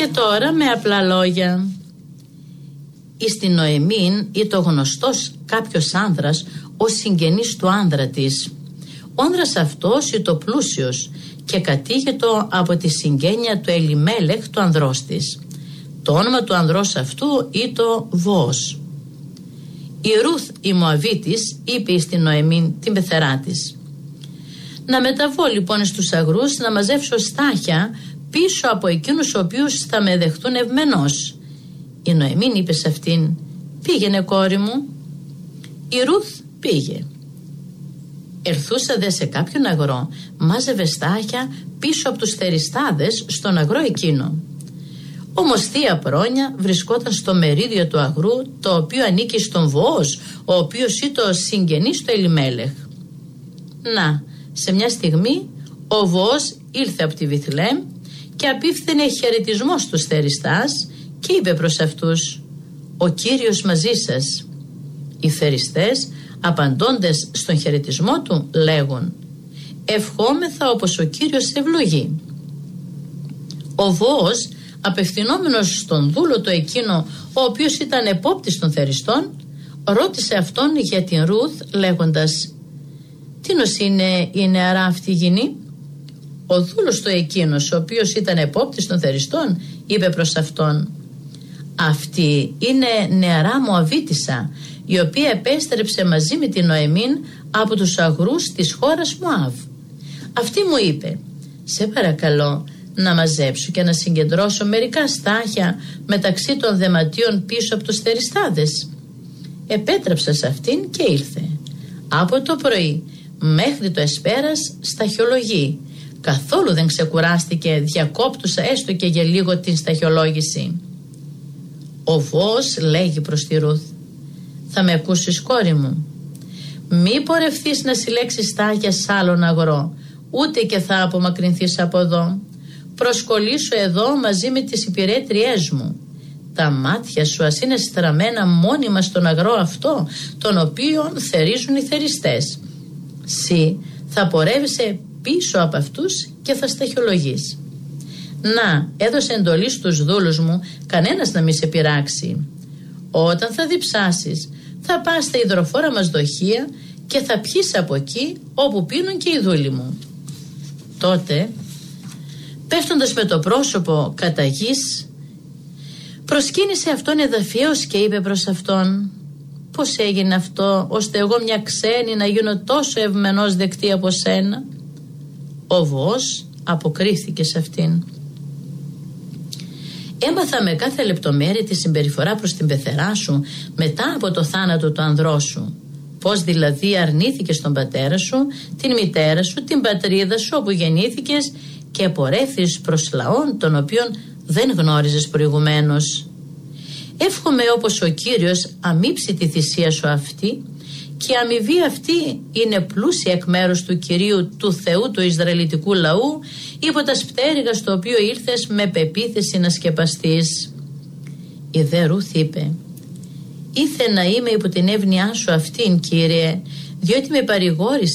Και τώρα με απλά λόγια. Εις την Νοεμήν ήταν γνωστός κάποιος άνδρας ως συγγενής του άνδρα της. Ο άνδρας αυτός ήταν πλούσιος και κατήγετο από τη συγγένεια του Ελιμέλεχ του ανδρός της. Το όνομα του ανδρός αυτού ήταν Βόος. Η Ρούθ η Μωαβίτης είπε στην Νοεμήν την πεθερά της: «Να μεταβώ λοιπόν στους αγρούς να μαζεύσω στάχια πίσω από εκείνους ο οποίους θα με δεχτούν ευμενώς». Η Νοεμήν είπε σε αυτήν: «Πήγαινε κόρη μου». Η Ρούθ πήγε. Ερθούσα δε σε κάποιον αγρό, μάζευε στάχια πίσω από τους θεριστάδες στον αγρό εκείνο. Όμως θεία Πρόνια βρισκόταν στο μερίδιο του αγρού, το οποίο ανήκει στον Βοός, ο οποίος ήταν ο συγγενής του Ελιμέλεχ. Να, σε μια στιγμή ο Βοός ήλθε από τη Βιθλέμ και απίφθενε χαιρετισμό στους θεριστάς και είπε προς αυτούς: «Ο Κύριος μαζί σας». Οι θεριστές, απαντώντες στον χαιρετισμό του, λέγουν: «Ευχόμεθα όπως ο Κύριος ευλογεί». Ο Βοός, απευθυνόμενος στον δούλο του εκείνο, ο οποίος ήταν επόπτης των θεριστών, ρώτησε αυτόν για την Ρούθ λέγοντας: «Τίνος είναι η νεαρά αυτή γυνή?» Ο δούλος του εκείνος, ο οποίος ήταν επόπτης των θεριστών, είπε προς αυτόν: «Αυτή είναι νεαρά Μωαβίτισσα, η οποία επέστρεψε μαζί με την Νοεμήν από τους αγρούς της χώρας Μωάβ. Αυτή μου είπε: σε παρακαλώ να μαζέψω και να συγκεντρώσω μερικά στάχια μεταξύ των δεματίων πίσω από τους θεριστάδες». Επέτρεψα σε αυτήν και ήλθε. Από το πρωί μέχρι το εσπέρας σταχιολογεί. Καθόλου δεν ξεκουράστηκε, διακόπτουσα έστω και για λίγο την σταχιολόγηση. Ο Βοός λέγει προς τη Ρούθ: «Θα με ακούσεις κόρη μου? Μη πορευθείς να συλλέξεις στάχια σ' άλλον αγρό, ούτε και θα απομακρυνθείς από εδώ. Προσκολήσου εδώ μαζί με τις υπηρέτριές μου. Τα μάτια σου ας είναι στραμμένα μόνιμα στον αγρό αυτό, τον οποίον θερίζουν οι θεριστές. Συ θα πορεύεσαι πίσω από αυτούς και θα σταχιολογείς. Να, έδωσε εντολή στους δούλους μου κανένας να μη σε πειράξει. Όταν θα διψάσεις, θα πας στα υδροφόρα μας δοχεία και θα πιείς από εκεί όπου πίνουν και οι δούλοι μου». Τότε, πέφτοντας με το πρόσωπο κατά γης, προσκύνησε αυτόν εδαφιαίος και είπε προς αυτόν: «Πώς έγινε αυτό ώστε εγώ μια ξένη να γίνω τόσο ευμενώς δεκτή από σένα?» Ο Βοός αποκρίθηκε σε αυτήν: «Έμαθα με κάθε λεπτομέρεια τη συμπεριφορά προς την πεθερά σου μετά από το θάνατο του ανδρός σου. Πώς δηλαδή αρνήθηκες τον πατέρα σου, την μητέρα σου, την πατρίδα σου όπου γεννήθηκες και πορεύθηκες προς λαόν τον οποίον δεν γνώριζες προηγουμένως. Εύχομαι όπως ο Κύριος αμύψει τη θυσία σου αυτή και η αμοιβή αυτή είναι πλούσια εκ μέρους του Κυρίου του Θεού του Ισραηλιτικού λαού υπό τα σπτέρυγα στο οποίο ήρθες με πεποίθηση να σκεπαστείς». Η δε Ρούθ είπε: «Ήθε να είμαι υπό την εύνοιά σου αυτήν, Κύριε, διότι με παρηγόρησε